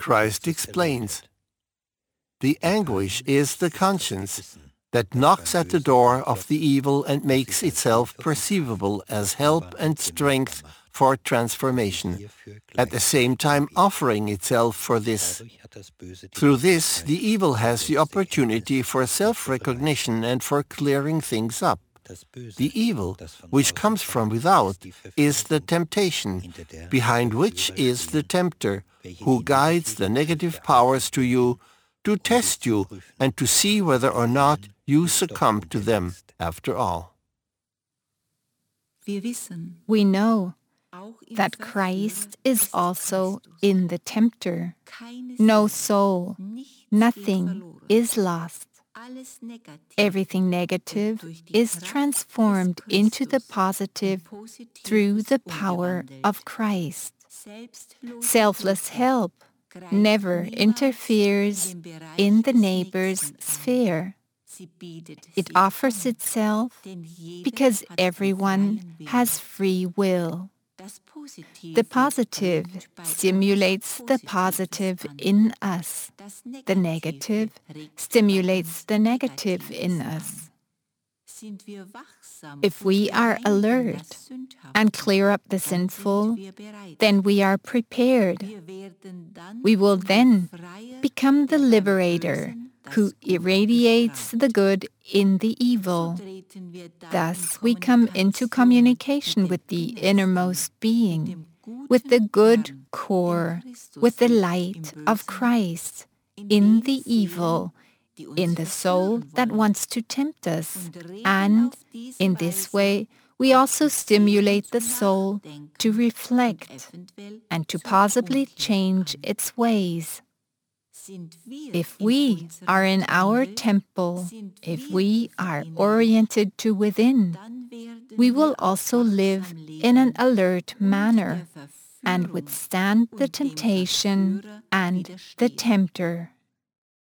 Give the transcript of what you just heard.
Christ explains, "The anguish is the conscience that knocks at the door of the evil and makes itself perceivable as help and strength for transformation, at the same time offering itself for this. Through this, the evil has the opportunity for self-recognition and for clearing things up. The evil, which comes from without, is the temptation, behind which is the tempter, who guides the negative powers to you, to test you and to see whether or not you succumb to them after all." We know that Christ is also in the tempter. No soul, nothing is lost. Everything negative is transformed into the positive through the power of Christ. Selfless help never interferes in the neighbor's sphere. It offers itself because everyone has free will. The positive stimulates the positive in us. The negative stimulates the negative in us. If we are alert and clear up the sinful, then we are prepared. We will then become the liberator who irradiates the good in the evil. Thus we come into communication with the innermost being, with the good core, with the light of Christ, in the evil, in the soul that wants to tempt us. And in this way, we also stimulate the soul to reflect and to possibly change its ways. If we are in our temple, if we are oriented to within, we will also live in an alert manner and withstand the temptation and the tempter.